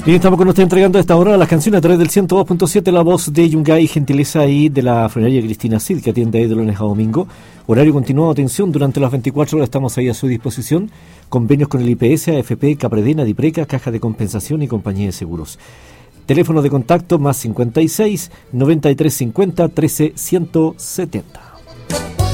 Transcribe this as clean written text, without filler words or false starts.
Bien, estamos con usted entregando a esta hora las canciones a través del 102.7, la voz de Yungay, gentileza ahí de la funeraria Cristina Cid, que atiende ahí de lunes a domingo. Horario continuado, atención, durante las 24 horas estamos ahí a su disposición. Convenios con el IPS, AFP, Capredena, Dipreca, Caja de Compensación y Compañía de Seguros. Teléfono de contacto más 56 93 50 13 170.